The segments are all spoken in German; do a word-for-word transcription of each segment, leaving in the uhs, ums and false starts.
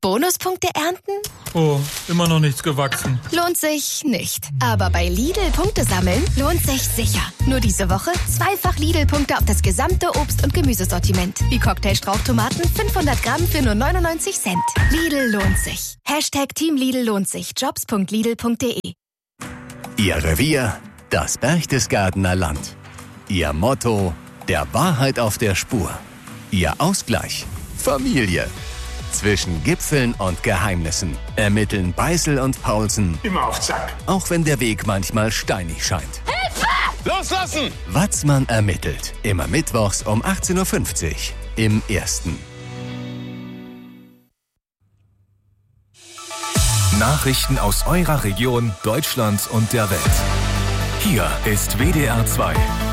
Bonuspunkte ernten? Oh, immer noch nichts gewachsen. Lohnt sich nicht. Aber bei Lidl Punkte sammeln lohnt sich sicher. Nur diese Woche zweifach Lidl-Punkte auf das gesamte Obst- und Gemüsesortiment. Wie Cocktailstrauchtomaten fünfhundert Gramm für nur neunundneunzig Cent. Lidl lohnt sich. Hashtag Team Lidl lohnt sich. jobs punkt lidl punkt de. Ihr Revier, das Berchtesgadener Land. Ihr Motto, der Wahrheit auf der Spur. Ihr Ausgleich, Familie. Zwischen Gipfeln und Geheimnissen ermitteln Beißel und Paulsen. Immer auf Zack. Auch wenn der Weg manchmal steinig scheint. Hilfe! Loslassen! Watzmann ermittelt. Immer mittwochs um achtzehn Uhr fünfzig im Ersten. Nachrichten aus eurer Region, Deutschland und der Welt. Hier ist W D R zwei.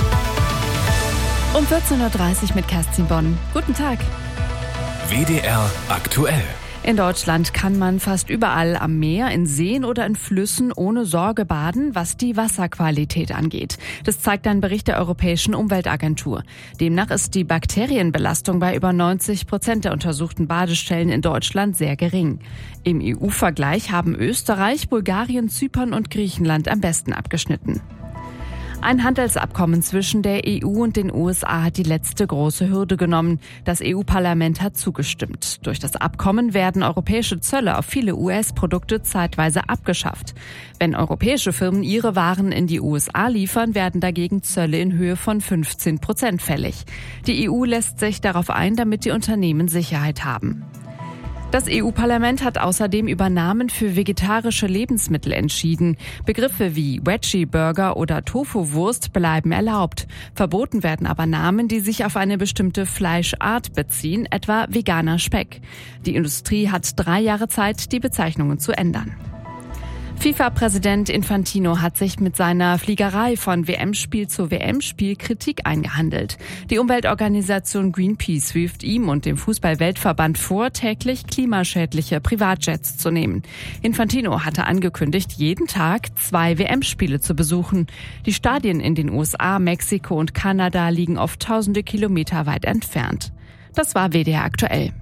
Um vierzehn Uhr dreißig mit Kerstin Bonn. Guten Tag. W D R aktuell. In Deutschland kann man fast überall am Meer, in Seen oder in Flüssen ohne Sorge baden, was die Wasserqualität angeht. Das zeigt ein Bericht der Europäischen Umweltagentur. Demnach ist die Bakterienbelastung bei über neunzig Prozent der untersuchten Badestellen in Deutschland sehr gering. Im E U-Vergleich haben Österreich, Bulgarien, Zypern und Griechenland am besten abgeschnitten. Ein Handelsabkommen zwischen der E U und den U S A hat die letzte große Hürde genommen. Das E U-Parlament hat zugestimmt. Durch das Abkommen werden europäische Zölle auf viele U S-Produkte zeitweise abgeschafft. Wenn europäische Firmen ihre Waren in die U S A liefern, werden dagegen Zölle in Höhe von fünfzehn Prozent fällig. Die E U lässt sich darauf ein, damit die Unternehmen Sicherheit haben. Das E U-Parlament hat außerdem über Namen für vegetarische Lebensmittel entschieden. Begriffe wie Veggie-Burger oder Tofu-Wurst bleiben erlaubt. Verboten werden aber Namen, die sich auf eine bestimmte Fleischart beziehen, etwa veganer Speck. Die Industrie hat drei Jahre Zeit, die Bezeichnungen zu ändern. FIFA-Präsident Infantino hat sich mit seiner Fliegerei von W M-Spiel zu W M-Spiel Kritik eingehandelt. Die Umweltorganisation Greenpeace wirft ihm und dem Fußball-Weltverband vor, täglich klimaschädliche Privatjets zu nehmen. Infantino hatte angekündigt, jeden Tag zwei W M-Spiele zu besuchen. Die Stadien in den U S A, Mexiko und Kanada liegen oft tausende Kilometer weit entfernt. Das war W D R aktuell.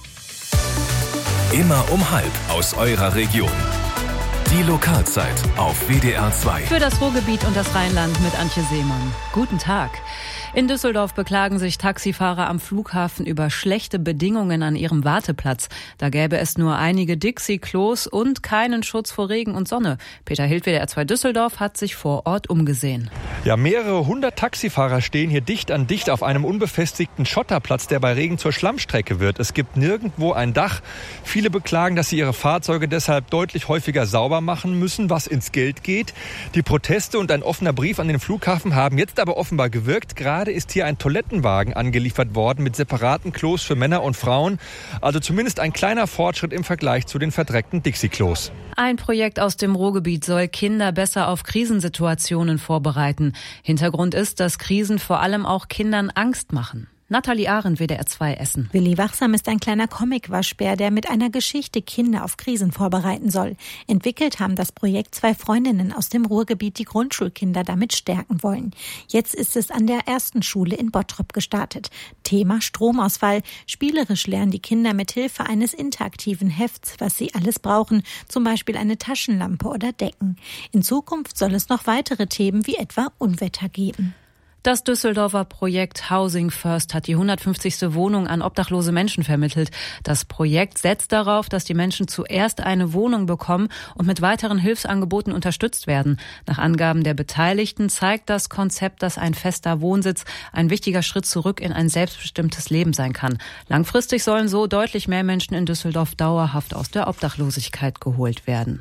Immer um halb aus eurer Region. Die Lokalzeit auf W D R zwei. Für das Ruhrgebiet und das Rheinland mit Antje Seemann. Guten Tag. In Düsseldorf beklagen sich Taxifahrer am Flughafen über schlechte Bedingungen an ihrem Warteplatz. Da gäbe es nur einige Dixie-Klos und keinen Schutz vor Regen und Sonne. Peter Hild, W D R zwei Düsseldorf, hat sich vor Ort umgesehen. Ja, mehrere hundert Taxifahrer stehen hier dicht an dicht auf einem unbefestigten Schotterplatz, der bei Regen zur Schlammstrecke wird. Es gibt nirgendwo ein Dach. Viele beklagen, dass sie ihre Fahrzeuge deshalb deutlich häufiger sauber machen müssen, was ins Geld geht. Die Proteste und ein offener Brief an den Flughafen haben jetzt aber offenbar gewirkt. Gerade ist hier ein Toilettenwagen angeliefert worden mit separaten Klos für Männer und Frauen. Also zumindest ein kleiner Fortschritt im Vergleich zu den verdreckten Dixie-Klos. Ein Projekt aus dem Ruhrgebiet soll Kinder besser auf Krisensituationen vorbereiten. Hintergrund ist, dass Krisen vor allem auch Kindern Angst machen. Nathalie Ahren, W D R zwei Essen. Willi Wachsam ist ein kleiner Comic-Waschbär, der mit einer Geschichte Kinder auf Krisen vorbereiten soll. Entwickelt haben das Projekt zwei Freundinnen aus dem Ruhrgebiet, die Grundschulkinder damit stärken wollen. Jetzt ist es an der ersten Schule in Bottrop gestartet. Thema Stromausfall. Spielerisch lernen die Kinder mit Hilfe eines interaktiven Hefts, was sie alles brauchen, zum Beispiel eine Taschenlampe oder Decken. In Zukunft soll es noch weitere Themen wie etwa Unwetter geben. Das Düsseldorfer Projekt Housing First hat die hundertfünfzigste Wohnung an obdachlose Menschen vermittelt. Das Projekt setzt darauf, dass die Menschen zuerst eine Wohnung bekommen und mit weiteren Hilfsangeboten unterstützt werden. Nach Angaben der Beteiligten zeigt das Konzept, dass ein fester Wohnsitz ein wichtiger Schritt zurück in ein selbstbestimmtes Leben sein kann. Langfristig sollen so deutlich mehr Menschen in Düsseldorf dauerhaft aus der Obdachlosigkeit geholt werden.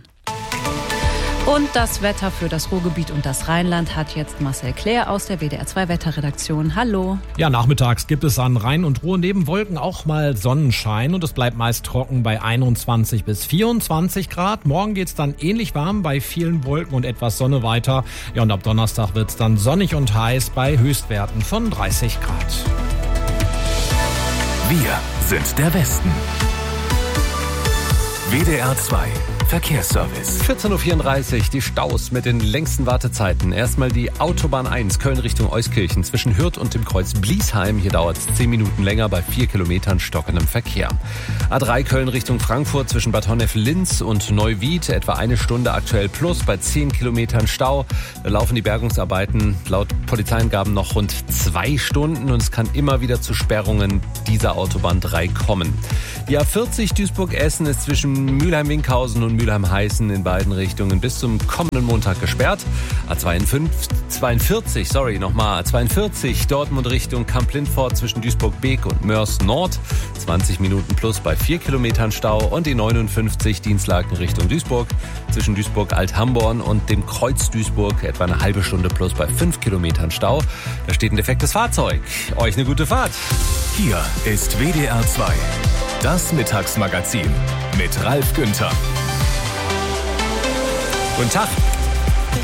Und das Wetter für das Ruhrgebiet und das Rheinland hat jetzt Marcel Claire aus der W D R zwei Wetterredaktion. Hallo. Ja, nachmittags gibt es an Rhein und Ruhr neben Wolken auch mal Sonnenschein und es bleibt meist trocken bei einundzwanzig bis vierundzwanzig Grad. Morgen geht's dann ähnlich warm bei vielen Wolken und etwas Sonne weiter. Ja, und ab Donnerstag wird's dann sonnig und heiß bei Höchstwerten von dreißig Grad. Wir sind der Westen. W D R zwei Verkehrsservice. vierzehn Uhr vierunddreißig, die Staus mit den längsten Wartezeiten. Erstmal die Autobahn eins, Köln Richtung Euskirchen, zwischen Hürth und dem Kreuz Bliesheim. Hier dauert es zehn Minuten länger bei vier Kilometern stockendem Verkehr. A drei Köln Richtung Frankfurt zwischen Bad Honnef-Linz und Neuwied, etwa eine Stunde aktuell plus bei zehn Kilometern Stau. Da laufen die Bergungsarbeiten laut Polizeiangaben noch rund zwei Stunden und es kann immer wieder zu Sperrungen dieser Autobahn drei kommen. Die A vierzig Duisburg-Essen ist zwischen Mülheim-Winkhausen und Mülheim-Heißen in beiden Richtungen bis zum kommenden Montag gesperrt. A zweiundvierzig, sorry, nochmal, A zweiundvierzig Dortmund Richtung Kamp-Lindfort zwischen Duisburg-Beek und Mörs Nord. zwanzig Minuten plus bei vier Kilometern Stau und die neunundfünfzig Dienstlaken Richtung Duisburg zwischen Duisburg-Alt-Hamborn und dem Kreuz Duisburg etwa eine halbe Stunde plus bei fünf Kilometern Stau. Da steht ein defektes Fahrzeug. Euch eine gute Fahrt. Hier ist W D R zwei. Das Mittagsmagazin mit Ralf Günther. Guten Tag.